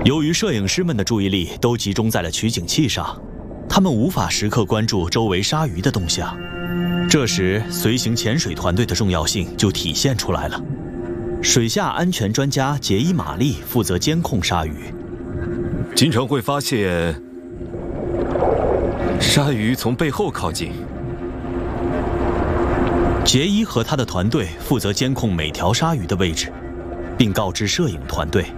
由于摄影师们的注意力都集中在了取景器上，他们无法时刻关注周围鲨鱼的动向。这时，随行潜水团队的重要性就体现出来了。水下安全专家杰伊·玛丽负责监控鲨鱼， 经常会发现鲨鱼从背后靠近。 杰伊和他的团队负责监控每条鲨鱼的位置，并告知摄影团队。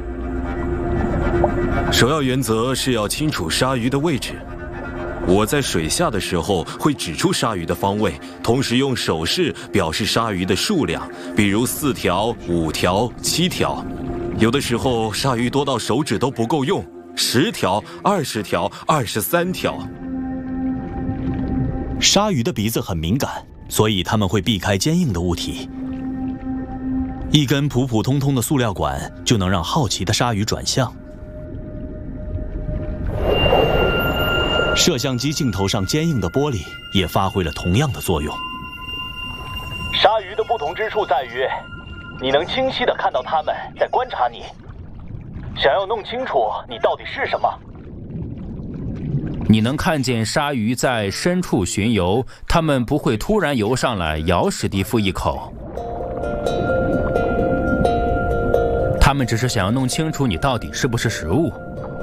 首要原则是要清楚鲨鱼的位置。我在水下的时候会指出鲨鱼的方位，同时用手势表示鲨鱼的数量，比如4条、5条、7条。有的时候鲨鱼多到手指都不够用，10条、20条、23条。 鲨鱼的鼻子很敏感，所以它们会避开坚硬的物体。一根普普通通的塑料管就能让好奇的鲨鱼转向。摄像机镜头上坚硬的玻璃也发挥了同样的作用。 鲨鱼的不同之处在于，你能清晰地看到它们在观察你。想要弄清楚你到底是什么， 你能看见鲨鱼在深处巡游，它们不会突然游上来咬史蒂夫一口。它们只是想要弄清楚你到底是不是食物。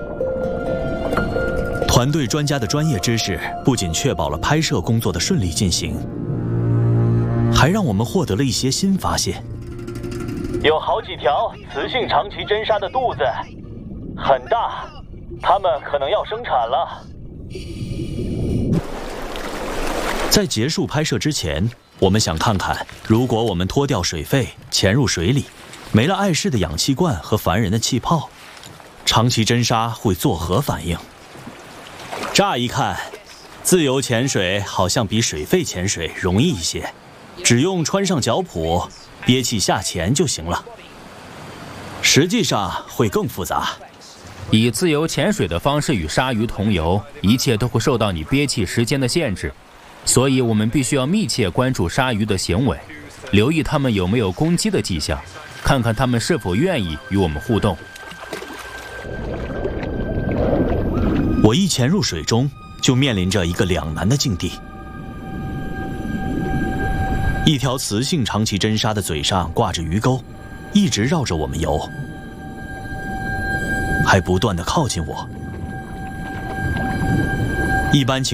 团队专家的专业知识不仅确保了拍摄工作的顺利进行，还让我们获得了一些新发现。 有好几条雌性长鳍真鲨的肚子很大，它们可能要生产了。 在结束拍摄之前，我们想看看，如果我们脱掉水肺，潜入水里，没了碍事的氧气罐和烦人的气泡，长鳍真鲨会作何反应？乍一看，自由潜水好像比水肺潜水容易一些，只用穿上脚蹼，憋气下潜就行了。实际上会更复杂。 以自由潜水的方式与鲨鱼同游，一切都会受到你憋气时间的限制，所以我们必须要密切关注鲨鱼的行为，留意它们有没有攻击的迹象，看看它们是否愿意与我们互动。 我一潜入水中，就面临着一个两难的境地。一条雌性长鳍真鲨的嘴上挂着鱼钩，一直绕着我们游，还不断地靠近我。一般情